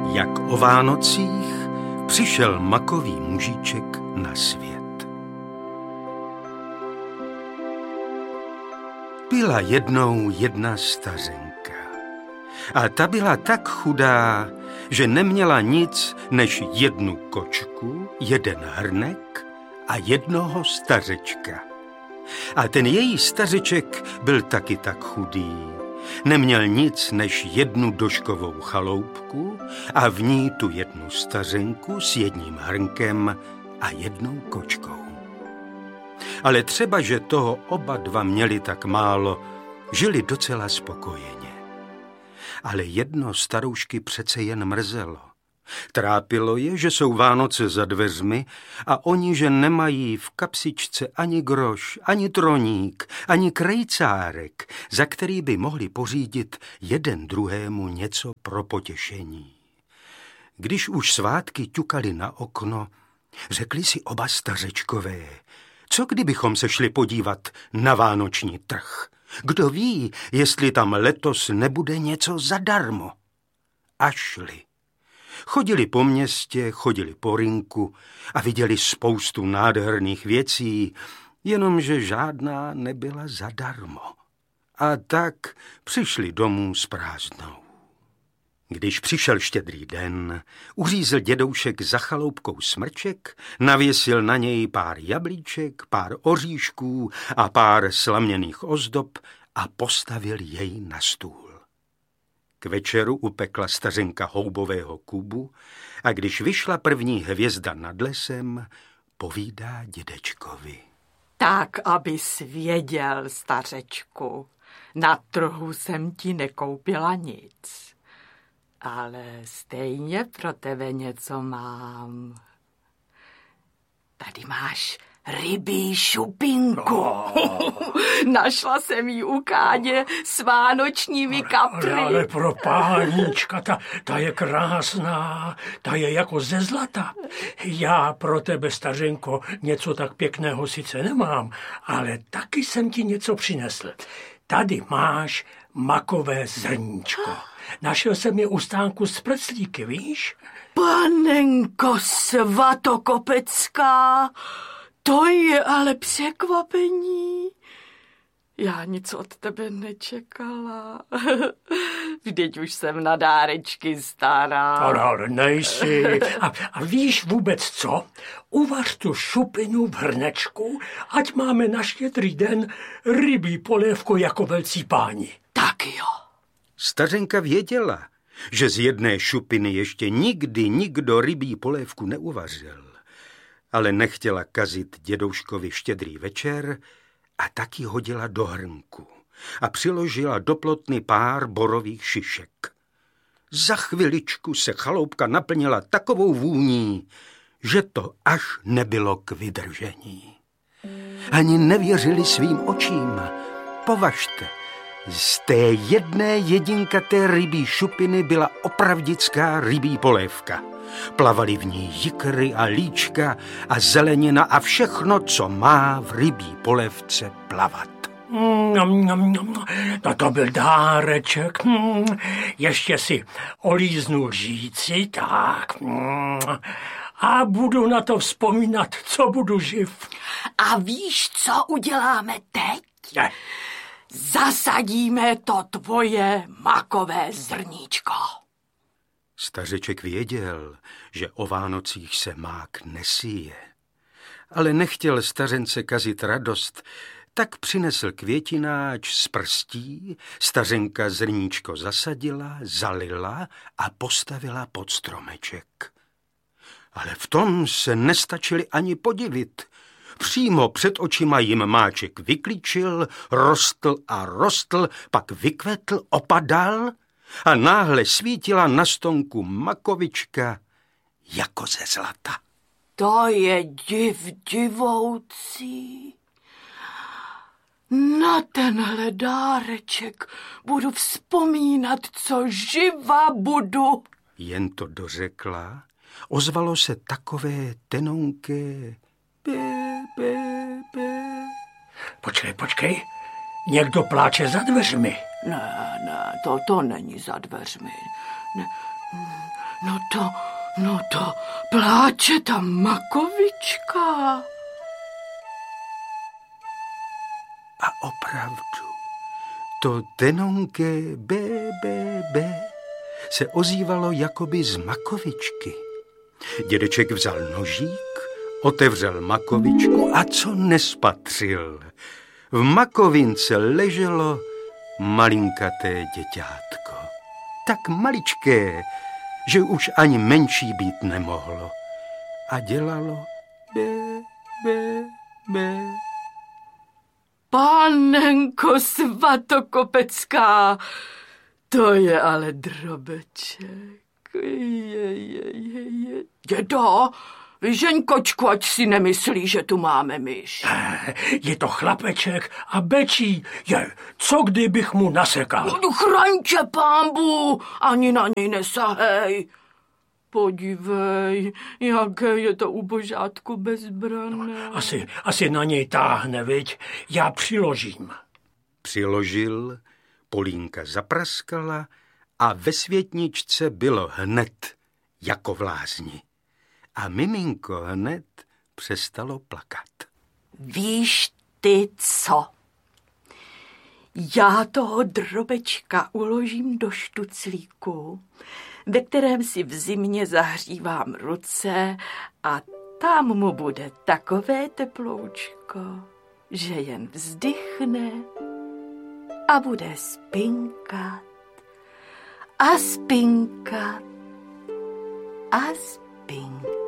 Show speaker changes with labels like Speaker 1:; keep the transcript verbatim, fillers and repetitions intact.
Speaker 1: Jak o Vánocích přišel makový mužíček na svět. Byla jednou jedna stařenka. A ta byla tak chudá, že neměla nic než jednu kočku, jeden hrnek a jednoho stařečka. A ten její stařeček byl taky tak chudý. Neměl nic než jednu doškovou chaloupku a v ní tu jednu stařenku s jedním hrnkem a jednou kočkou. Ale třeba, že toho oba dva měli tak málo, žili docela spokojeně. Ale jedno staroušky přece jen mrzelo. Trápilo je, že jsou Vánoce za dveřmi a oni, že nemají v kapsičce ani groš, ani troník, ani krejcárek, za který by mohli pořídit jeden druhému něco pro potěšení. Když už svátky ťukali na okno, řekli si oba stařečkové, co kdybychom se šli podívat na vánoční trh? Kdo ví, jestli tam letos nebude něco zadarmo? A šli. Chodili po městě, chodili po rynku a viděli spoustu nádherných věcí, jenomže žádná nebyla zadarmo. A tak přišli domů s prázdnou. Když přišel štědrý den, uřízl dědoušek za chaloupkou smrček, navěsil na něj pár jablíček, pár oříšků a pár slaměných ozdob a postavil jej na stůl. K večeru upekla stařenka houbového kubu a když vyšla první hvězda nad lesem, povídá dědečkovi.
Speaker 2: Tak, abys věděl, stařečku, na trhu jsem ti nekoupila nic, ale stejně pro tebe něco mám. Tady máš rybí šupinku. Oh. Našla jsem ji u Káně s vánočními kapry.
Speaker 3: Ale, ale pro páníčka, ta, ta je krásná, ta je jako ze zlata. Já pro tebe, stařenko, něco tak pěkného sice nemám, ale taky jsem ti něco přinesl. Tady máš makové zrníčko. Našel jsem je u stánku z preclíky, víš?
Speaker 2: Panenko Svatokopecká, to je ale překvapení. Já nic od tebe nečekala. Vždyť už jsem na dárečky stará.
Speaker 3: Ale, ale nejsi. A, a víš vůbec co? Uvař tu šupinu v hrnečku, ať máme na štědrý den rybí polévku jako velcí páni.
Speaker 2: Tak jo.
Speaker 1: Stařenka věděla, že z jedné šupiny ještě nikdy nikdo rybí polévku neuvařil, ale nechtěla kazit dědouškovi štědrý večer a taky hodila do hrnku a přiložila do plotny pár borových šišek. Za chviličku se chaloupka naplnila takovou vůní, že to až nebylo k vydržení. Ani nevěřili svým očím. Považte, z té jedné jedinkaté rybí šupiny byla opravdická rybí polévka. Plavaly v ní jikry a líčka a zelenina a všechno, co má v rybí polévce plavat.
Speaker 3: Mm, mm, mm, no to byl dáreček. Mm, ještě si olíznu lžíci, tak. Mm, a budu na to vzpomínat, co budu živ.
Speaker 2: A víš, co uděláme teď?
Speaker 3: Ne.
Speaker 2: Zasadíme to tvoje makové zrníčko.
Speaker 1: Stařeček věděl, že o Vánocích se mák nesíje. Ale nechtěl stařence kazit radost, tak přinesl květináč z prstí, stařenka zrníčko zasadila, zalila a postavila pod stromeček. Ale v tom se nestačili ani podivit. Přímo před očima jim máček vyklíčil, rostl a rostl, pak vykvetl, opadal a náhle svítila na stonku makovička jako ze zlata.
Speaker 2: To je div divoucí. Na tenhle dáreček budu vzpomínat, co živa budu.
Speaker 1: Jen to dořekla, ozvalo se takové tenonké Bé, bé, bé.
Speaker 3: Počkej, počkej. Někdo pláče za dveřmi.
Speaker 2: Ne, ne, to, to není za dveřmi. Ne, No to, no to pláče ta makovička.
Speaker 1: A opravdu, to tenonké bé, bé, bé se ozývalo jakoby z makovičky. Dědeček vzal nožík, otevřel makovičku a co nespatřil? V makovince leželo malinkaté děťátko. Tak maličké, že už ani menší být nemohlo. A dělalo bé, bé, bé.
Speaker 2: Pánenko Svatokopecká, to je ale drobeček. Je, je, je, je. Dědo, vyžeň kočku, ať si nemyslí, že tu máme myš.
Speaker 3: Je to chlapeček a bečí. Je, co kdybych mu nasekal?
Speaker 2: No, chraň tě, pánbu, ani na něj nesahej. Podívej, jaké je to ubožátko bezbranné.
Speaker 3: Asi, asi na něj táhne, viď? Já přiložím.
Speaker 1: Přiložil, Polínka zapraskala a ve světničce bylo hned jako v lázni. A miminko hned přestalo plakat.
Speaker 2: Víš ty co? Já toho drobečka uložím do štuclíku, ve kterém si v zimě zahřívám ruce a tam mu bude takové teploučko, že jen vzdychne a bude spinkat a spinkat a spinkat.